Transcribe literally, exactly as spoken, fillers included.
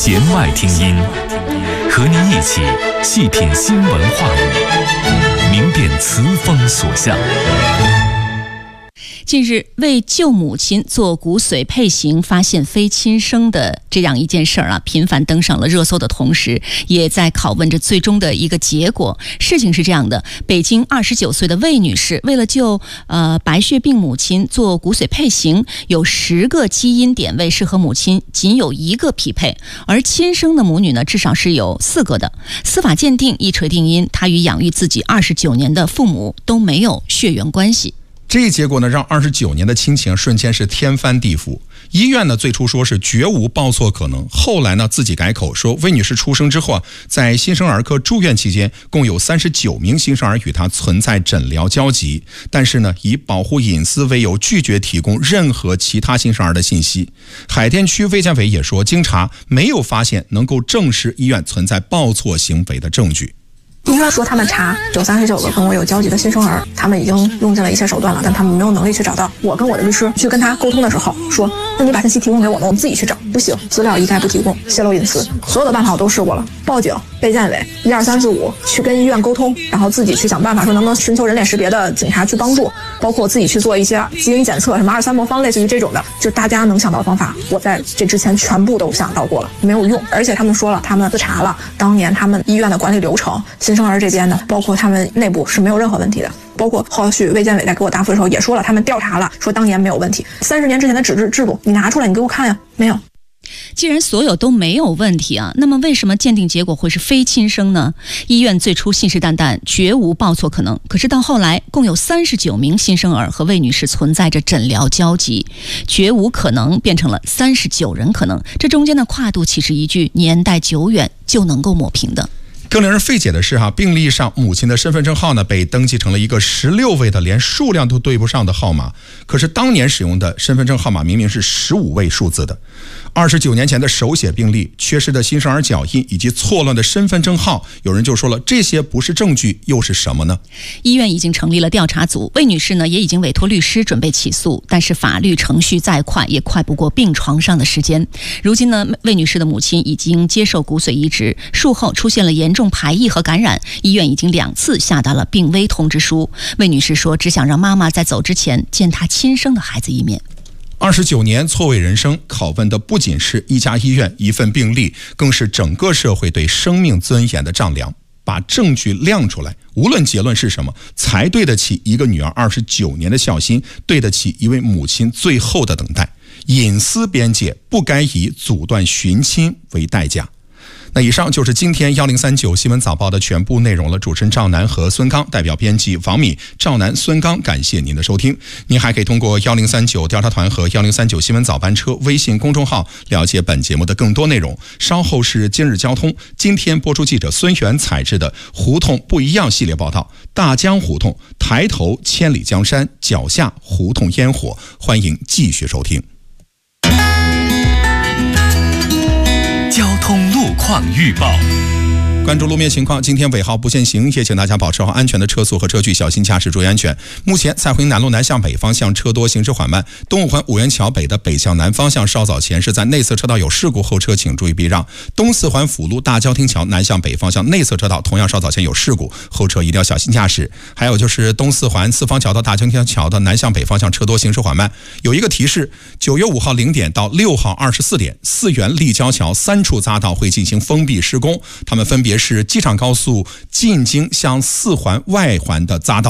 弦外听音，和你一起细品新闻话语，明辨词风所向。 近日，为救母亲做骨髓配型发现非亲生的这样一件事儿啊，频繁登上了热搜的同时，也在拷问着最终的一个结果。事情是这样的，北京二十九岁的魏女士为了救呃白血病母亲做骨髓配型，有十个基因点位是和母亲仅有一个匹配，而亲生的母女呢，至少是有四个的。司法鉴定一锤定音，她与养育自己二十九年的父母都没有血缘关系。 这一结果呢，让二十九年的亲情瞬间是天翻地覆。医院呢最初说是绝无报错可能，后来呢自己改口说，魏女士出生之后啊，在新生儿科住院期间，共有三十九名新生儿与她存在诊疗交集，但是呢以保护隐私为由，拒绝提供任何其他新生儿的信息。海淀区卫健委也说，经查没有发现能够证实医院存在报错行为的证据。 医院说他们查有三十九个跟我有交集的新生儿，他们已经用尽了一切手段了，但他们没有能力去找到。我跟我的律师去跟他沟通的时候说，那你把信息提供给我们，我们自己去找。不行，资料一概不提供，泄露隐私。所有的办法我都试过了，报警、卫健委、一二三四五去跟医院沟通，然后自己去想办法说能不能寻求人脸识别的警察去帮助，包括自己去做一些基因检测，什么二三魔方类似于这种的，就大家能想到的方法，我在这之前全部都想到过了，没有用。而且他们说了，他们自查了当年他们医院的管理流程，新生儿这边的，包括他们内部是没有任何问题的。包括后续卫健委在给我答复的时候也说了，他们调查了，说当年没有问题。三十年之前的纸质制度，你拿出来，你给我看呀，没有。 既然所有都没有问题啊，那么为什么鉴定结果会是非亲生呢？医院最初信誓旦旦绝无报错可能，可是到后来共有三十九名新生儿和魏女士存在着诊疗交集，绝无可能变成了三十九人可能，这中间的跨度岂是一句年代久远就能够抹平的？ 更令人费解的是哈，病历上母亲的身份证号呢被登记成了一个十六位的连数量都对不上的号码，可是当年使用的身份证号码明明是十五位数字的。二十九年前的手写病历、缺失的新生儿脚印以及错乱的身份证号，有人就说了，这些不是证据又是什么呢？ 医院已经成立了调查组，魏女士呢也已经委托律师准备起诉，但是法律程序再快也快不过病床上的时间。如今呢，魏女士的母亲已经接受骨髓移植，术后出现了严重排异和感染，医院已经两次下达了病危通知书。魏女士说，只想让妈妈在走之前见她亲生的孩子一面。 二十九年错位人生，拷问的不仅是一家医院一份病历，更是整个社会对生命尊严的丈量。把证据亮出来，无论结论是什么，才对得起一个女儿二十九年的孝心，对得起一位母亲最后的等待。隐私边界不该以阻断寻亲为代价。那以上就是今天一零三九新闻早报的全部内容了。主持人赵楠和孙刚，代表编辑王敏、赵楠、孙刚，感谢您的收听。您还可以通过一零三九调查团和一零三九新闻早班车微信公众号了解本节目的更多内容。稍后是今日交通，今天播出记者孙源采制的胡同不一样系列报道，大江胡同抬头千里江山，脚下胡同烟火，欢迎继续收听。 交通路况预报， 关注路面情况，今天尾号不限行，也请大家保持好安全的车速和车距，小心驾驶，注意安全。目前蔡回南路南向北方向车多，行驶缓慢。东五环五元桥北的北向南方向稍早前是在内侧车道有事故，后车请注意避让。东四环辅路大郊厅桥南向北方向内侧车道同样稍早前有事故，后车一定要小心驾驶。还有就是东四环四方桥到大郊厅桥的南向北方向车多，行驶缓慢。有一个提示，九月五号零点到六号二十四点，四元立交桥三处匝道会进行封闭施工，他们分别是机场高速进京向四环外环的匝道。